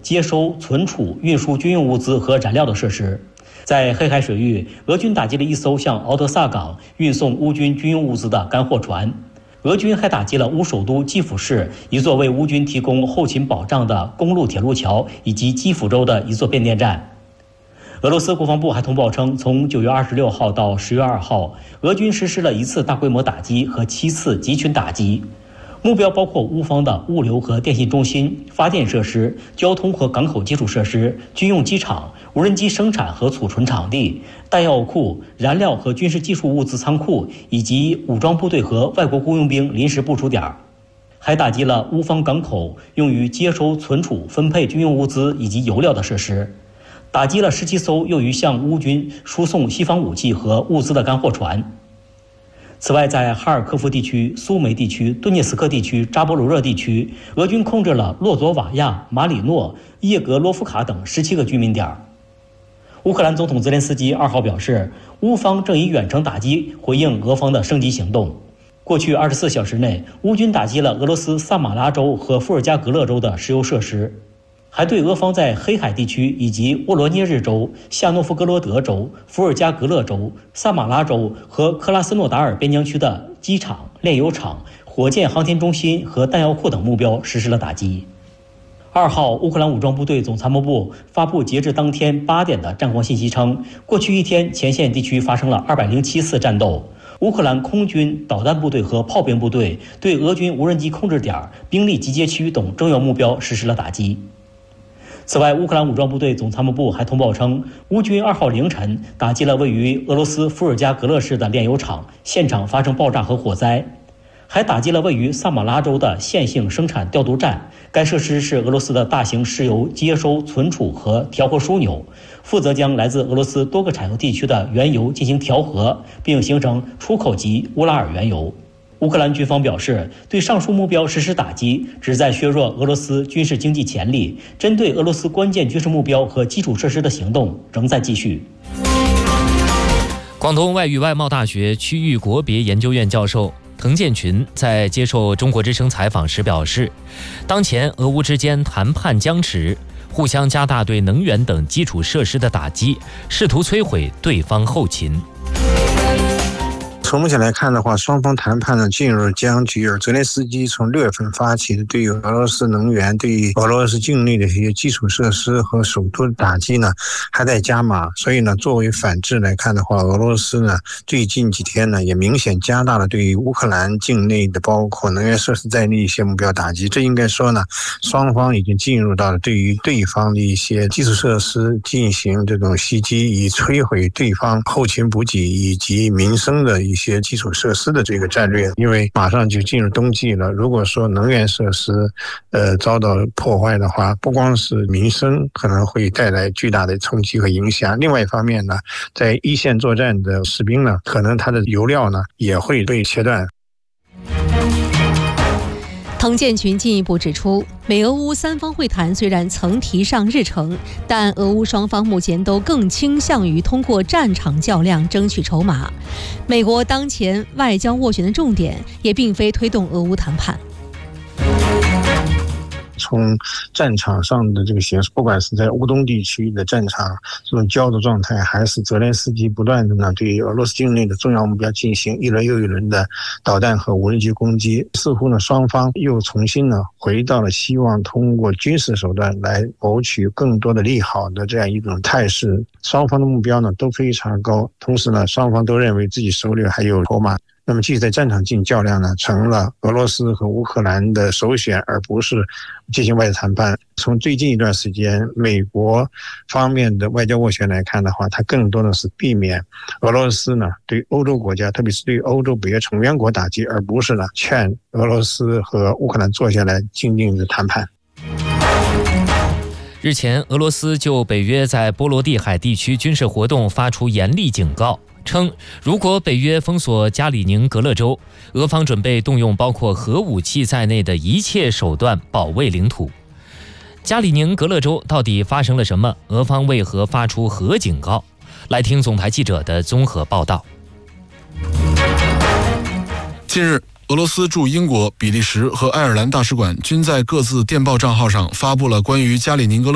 接收、存储、运输军用物资和燃料的设施。在黑海水域，俄军打击了一艘向敖德萨港运送乌军军用物资的干货船。俄军还打击了乌首都基辅市一座为乌军提供后勤保障的公路铁路桥，以及基辅州的一座变电站。俄罗斯国防部还通报称，从9月26号到10月2号，俄军实施了1次大规模打击和7次集群打击，目标包括乌方的物流和电信中心、发电设施、交通和港口基础设施、军用机场、无人机生产和储存场地、弹药库、燃料和军事技术物资仓库，以及武装部队和外国雇佣兵临时部署点。还打击了乌方港口用于接收、存储、分配军用物资以及油料的设施，打击了17艘用于向乌军输送西方武器和物资的干货船。此外，在哈尔科夫地区、苏梅地区、顿涅茨克地区、扎波罗热地区，俄军控制了洛佐瓦亚、马里诺、叶格罗夫卡等17个居民点。乌克兰总统泽连斯基2号表示，乌方正以远程打击回应俄方的升级行动。过去24小时内，乌军打击了俄罗斯萨马拉州和伏尔加格勒州的石油设施，还对俄方在黑海地区以及沃罗涅日州、夏诺夫哥罗德州、伏尔加格勒州、萨马拉州和克拉斯诺达尔边疆区的机场、炼油厂、火箭航天中心和弹药库等目标实施了打击。2号，乌克兰武装部队总参谋部发布截至当天8点的战况信息称，过去一天前线地区发生了207次战斗。乌克兰空军、导弹部队和炮兵部队对俄军无人机控制点、兵力集结区等重要目标实施了打击。此外，乌克兰武装部队总参谋部还通报称，乌军2号凌晨打击了位于俄罗斯伏尔加格勒市的炼油厂，现场发生爆炸和火灾，还打击了位于萨马拉州的线性生产调度站。该设施是俄罗斯的大型石油接收、存储和调和枢纽，负责将来自俄罗斯多个产油地区的原油进行调和，并形成出口级乌拉尔原油。乌克兰军方表示，对上述目标实施打击，旨在削弱俄罗斯军事经济潜力，针对俄罗斯关键军事目标和基础设施的行动仍在继续。 广东外语外贸大学区域国别研究院教授滕建群在接受中国之声采访时表示，当前俄乌之间谈判僵持，互相加大对能源等基础设施的打击，试图摧毁对方后勤。 从目前来看的话，双方谈判呢进入僵局，而泽连斯基从6月份发起的对于俄罗斯能源、对于俄罗斯境内的一些基础设施和首都的打击呢还在加码。所以呢，作为反制来看的话，俄罗斯呢最近几天呢也明显加大了对于乌克兰境内的包括能源设施在内一些目标打击。这应该说呢，双方已经进入到了对于对方的一些基础设施进行这种袭击，以摧毁对方后勤补给以及民生的一些基础设施的这个战略。因为马上就进入冬季了，如果说能源设施遭到破坏的话，不光是民生可能会带来巨大的冲击和影响，另外一方面呢，在一线作战的士兵呢，可能他的油料呢也会被切断。 滕建群进一步指出，美俄乌三方会谈虽然曾提上日程，但俄乌双方目前都更倾向于通过战场较量争取筹码。美国当前外交斡旋的重点也并非推动俄乌谈判。 从战场上的这个形势，不管是在乌东地区的战场这种焦灼状态，还是泽连斯基不断的呢对俄罗斯境内的重要目标进行一轮又一轮的导弹和无人机攻击，似乎呢双方又重新呢回到了希望通过军事手段来谋取更多的利好的这样一种态势。双方的目标呢都非常高，同时呢双方都认为自己手里还有筹码。那么继续在战场进行较量呢，成了俄罗斯和乌克兰的首选，而不是进行外交谈判。从最近一段时间美国方面的外交斡旋来看的话，它更多的是避免俄罗斯呢对欧洲国家，特别是对欧洲北约成员国打击，而不是呢劝俄罗斯和乌克兰坐下来静静的谈判。 日前，俄罗斯就北约在波罗的海地区军事活动发出严厉警告，称如果北约封锁加里宁格勒州，俄方准备动用包括核武器在内的一切手段保卫领土。加里宁格勒州到底发生了什么？俄方为何发出核警告？来听总台记者的综合报道。 近日，俄罗斯驻英国、比利时和爱尔兰大使馆均在各自电报账号上发布了关于加里宁格勒